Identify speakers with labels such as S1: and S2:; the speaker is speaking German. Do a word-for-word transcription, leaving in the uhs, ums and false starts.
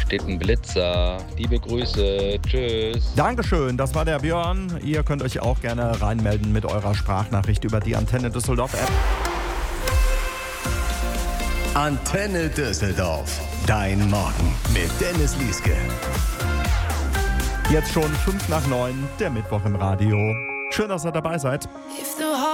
S1: steht ein Blitzer. Liebe Grüße, tschüss.
S2: Dankeschön, das war der Björn. Ihr könnt euch auch gerne reinmelden mit eurer Sprachnachricht über die Antenne Düsseldorf App.
S3: Antenne Düsseldorf. Dein Morgen mit Dennis Lieske.
S2: Jetzt schon fünf nach neun, der Mittwoch im Radio. Schön, dass ihr dabei seid.